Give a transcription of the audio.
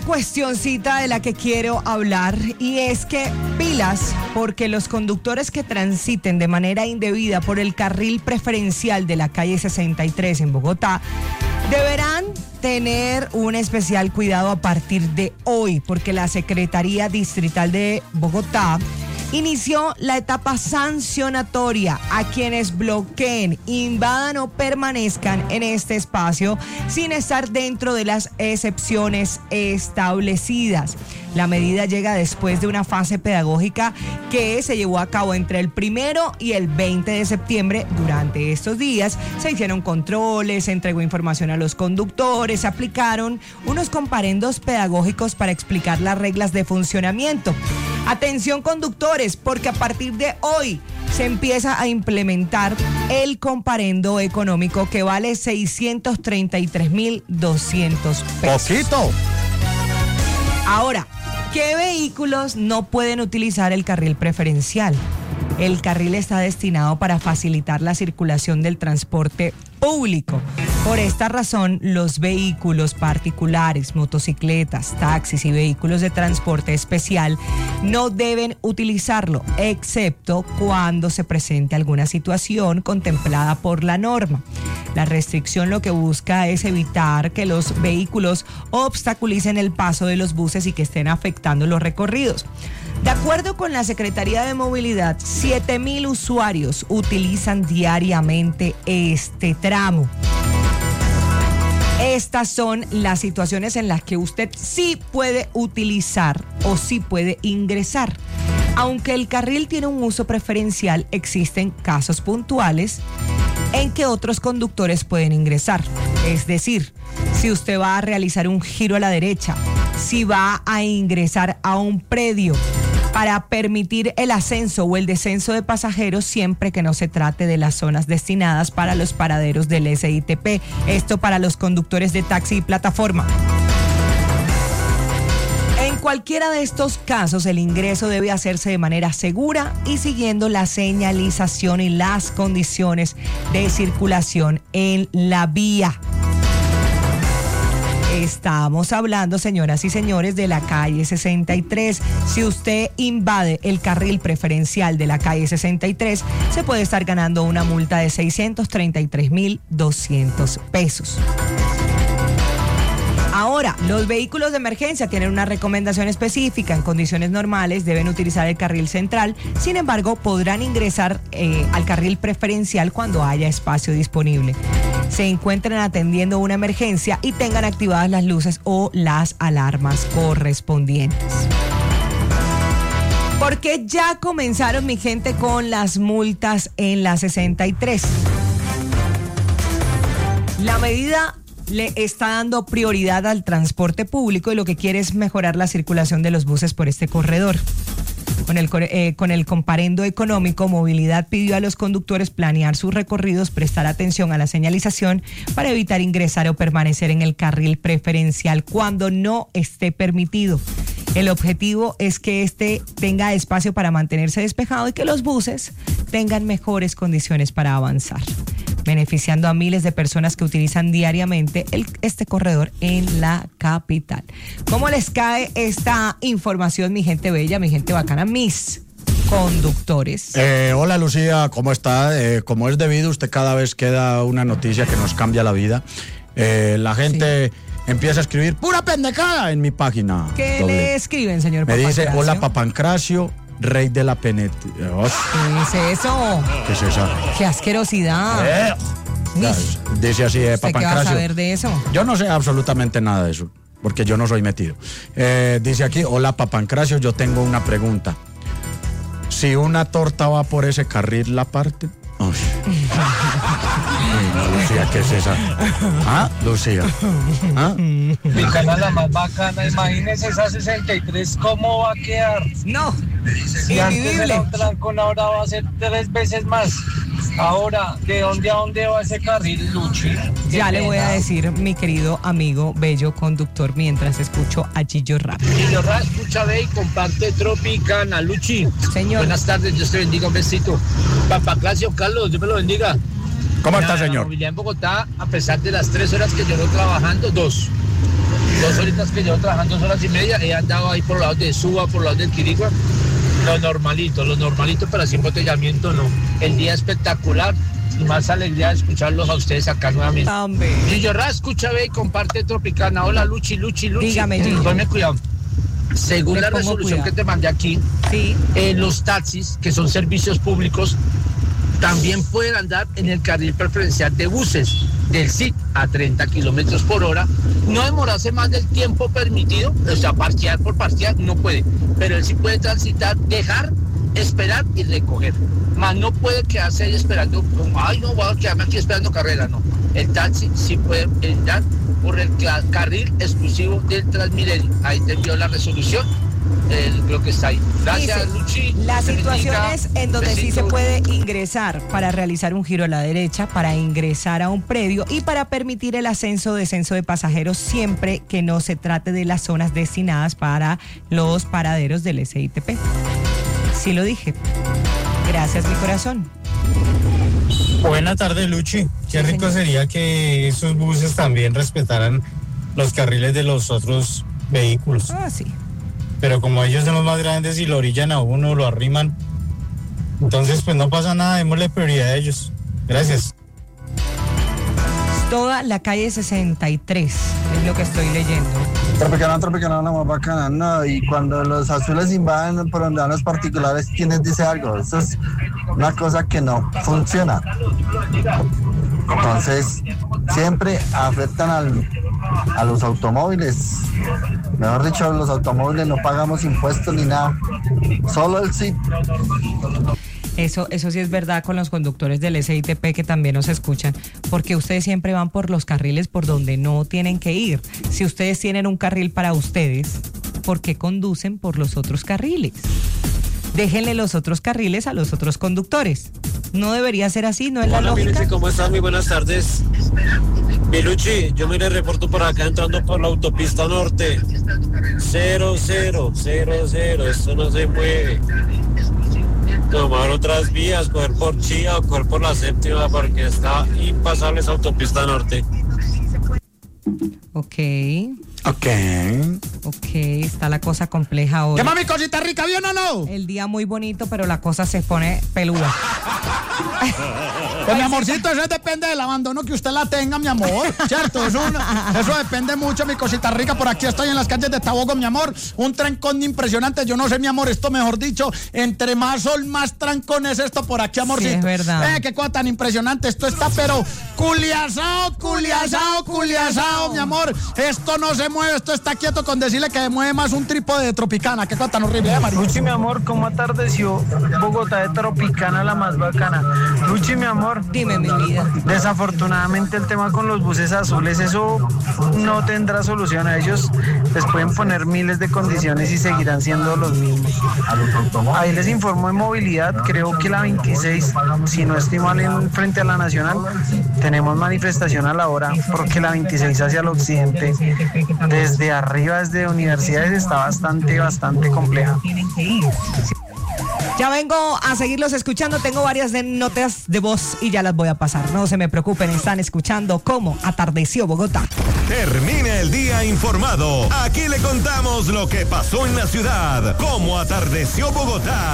cuestioncita de la que quiero hablar, y es que pilas, porque los conductores que transiten de manera indebida por el carril preferencial de la calle 63 en Bogotá deberán tener un especial cuidado a partir de hoy, porque la Secretaría Distrital de Bogotá inició la etapa sancionatoria a quienes bloqueen, invadan o permanezcan en este espacio sin estar dentro de las excepciones establecidas. La medida llega después de una fase pedagógica que se llevó a cabo entre el 1 y el 20 de septiembre. Durante estos días se hicieron controles, se entregó información a los conductores, se aplicaron unos comparendos pedagógicos para explicar las reglas de funcionamiento. Atención conductores, porque a partir de hoy se empieza a implementar el comparendo económico que vale 633.200 pesos. ¡Poquito! Ahora, ¿qué vehículos no pueden utilizar el carril preferencial? El carril está destinado para facilitar la circulación del transporte público. Por esta razón, los vehículos particulares, motocicletas, taxis y vehículos de transporte especial no deben utilizarlo, excepto cuando se presente alguna situación contemplada por la norma. La restricción lo que busca es evitar que los vehículos obstaculicen el paso de los buses y que estén afectando los recorridos. De acuerdo con la Secretaría de Movilidad, 7.000 usuarios utilizan diariamente este tramo. Estas son las situaciones en las que usted sí puede utilizar o sí puede ingresar. Aunque el carril tiene un uso preferencial, existen casos puntuales en que otros conductores pueden ingresar. Es decir, si usted va a realizar un giro a la derecha, si va a ingresar a un predio para permitir el ascenso o el descenso de pasajeros, siempre que no se trate de las zonas destinadas para los paraderos del SITP. Esto para los conductores de taxi y plataforma. En cualquiera de estos casos, el ingreso debe hacerse de manera segura y siguiendo la señalización y las condiciones de circulación en la vía. Estamos hablando, señoras y señores, de la calle 63. Si usted invade el carril preferencial de la calle 63, se puede estar ganando una multa de 633.200 pesos. Ahora, los vehículos de emergencia tienen una recomendación específica. En condiciones normales deben utilizar el carril central. Sin embargo, podrán ingresar al carril preferencial cuando haya espacio disponible, se encuentren atendiendo una emergencia y tengan activadas las luces o las alarmas correspondientes. Porque ya comenzaron, mi gente, con las multas en la 63. La medida le está dando prioridad al transporte público y lo que quiere es mejorar la circulación de los buses por este corredor. Con el comparendo económico, Movilidad pidió a los conductores planear sus recorridos, prestar atención a la señalización para evitar ingresar o permanecer en el carril preferencial cuando no esté permitido. El objetivo es que este tenga espacio para mantenerse despejado y que los buses tengan mejores condiciones para avanzar, beneficiando a miles de personas que utilizan diariamente este corredor en la capital. ¿Cómo les cae esta información, mi gente bella, mi gente bacana, mis conductores? Hola Lucía, ¿cómo está? Como es debido, usted cada vez que da una noticia que nos cambia la vida, la gente empieza a escribir pura pendejada en mi página. ¿Qué le escriben, señor Papancracio? Me dice, hola Papancracio, rey de la penetración. ¿Qué es eso? ¿Qué es eso? ¡Qué asquerosidad! Dice así, ¿Usted Papancracio. qué va a saber de eso? Yo no sé absolutamente nada de eso, porque yo no soy metido. Dice aquí, hola Papancracio, yo tengo una pregunta. Si una torta va por ese carril, ¿la parte? Uy. Lucía, ¿qué es esa? ¿Ah, Lucía? ¿Ah? Mi canal la más bacana, imagínese esa 63, ¿cómo va a quedar? No, Si antes invivible. era un trancón, ahora va a ser 3 veces más. Ahora, ¿de dónde a dónde va ese carril, Luchi? Ya le voy a decir, mi querido amigo bello conductor, mientras escucho a Gillo Rap. Gillo Rap, escucha, ve y comparte Tropicana. Luchi, Señor. buenas tardes, Dios te bendiga, un besito. Papancracio, Carlos, Dios me lo bendiga. ¿Cómo está, La señor? movilidad en Bogotá, a pesar de las 3 horas que llevo trabajando, 2. 2 horitas que llevo trabajando, 2 horas y media, he andado ahí por los lados de Suba, por los lados del Quirigua. Lo normalito, pero sin embotellamiento no. El día espectacular y más alegría de escucharlos a ustedes acá nuevamente. Gillo Ra, escucha, ve y comparte Tropicana. Hola, Luchi. Dígame, Gillo. Ponme cuidado. Según la resolución que te mandé aquí, sí, los taxis, que son servicios públicos, también pueden andar en el carril preferencial de buses del CIT a 30 kilómetros por hora, no demorarse más del tiempo permitido, o sea, parquear por parquear no puede, pero él sí puede transitar, dejar, esperar y recoger, más no puede quedarse ahí esperando, ay no, voy a quedarme aquí esperando carrera, no, el taxi sí puede andar por el carril exclusivo del Transmilenio, ahí te envió la resolución. Creo que está ahí. Gracias, dice, Luchi. las situaciones en donde sí se puede ingresar para realizar un giro a la derecha, para ingresar a un predio y para permitir el ascenso o descenso de pasajeros siempre que no se trate de las zonas destinadas para los paraderos del SITP. Sí lo dije. Gracias, mi corazón. Buena tarde, Luchi. Qué rico sería que esos buses también respetaran los carriles de los otros vehículos. Ah, sí. Pero como ellos son los más grandes y lo orillan a uno, lo arriman, entonces pues no pasa nada, démosle prioridad a ellos. Gracias. Toda la calle 63 es lo que estoy leyendo. Tropicana, la más bacana, no, y cuando los azules invaden por donde van los particulares, ¿quién les dice algo? Eso es una cosa que no funciona. Entonces, siempre afectan a los automóviles. Mejor dicho, los automóviles no pagamos impuestos ni nada, solo el CIT. Eso sí es verdad con los conductores del SITP que también nos escuchan, porque ustedes siempre van por los carriles por donde no tienen que ir. Si ustedes tienen un carril para ustedes, ¿por qué conducen por los otros carriles? Déjenle los otros carriles a los otros conductores. No debería ser así, ¿no es la lógica? Hola, ¿cómo están? Muy buenas tardes. Miluchi, yo me le reporto por acá entrando por la autopista norte. 0, esto no se mueve. Tomar otras vías, coger por Chía o coger por la séptima porque está impasable esa autopista norte. Ok, está la cosa compleja hoy. ¿Qué mami, cosita rica, bien o no? El día muy bonito, pero la cosa se pone peluda. Pues mi amorcito, eso depende del abandono que usted la tenga, mi amor, ¿cierto? Eso depende mucho, mi cosita rica. Por aquí estoy en las calles de Tabogo, mi amor. Un trancón impresionante. Yo no sé, mi amor, esto mejor dicho, entre más sol, más trancón es esto por aquí, amorcito. Sí, es verdad. Qué cosa tan impresionante. Esto está, pero culiazao, mi amor. Esto no se mueve, esto está quieto con decirle que mueve más un trípode de Tropicana. Qué cosa tan horrible, María. Luchi, mi amor, ¿cómo atardeció Bogotá de Tropicana, la más bacana? Luchi, mi amor. Dime, mi vida. Desafortunadamente el tema con los buses azules, eso no tendrá solución. A ellos les pueden poner miles de condiciones y seguirán siendo los mismos. Ahí les informo de movilidad, creo que la 26, si no estoy mal, en frente a la Nacional, tenemos manifestación a la hora, porque la 26 hacia el occidente, desde arriba, desde universidades, está bastante compleja. Ya vengo a seguirlos escuchando, tengo varias notas de voz y ya las voy a pasar. No se me preocupen, están escuchando cómo atardeció Bogotá. Termina el día informado. Aquí le contamos lo que pasó en la ciudad, cómo atardeció Bogotá.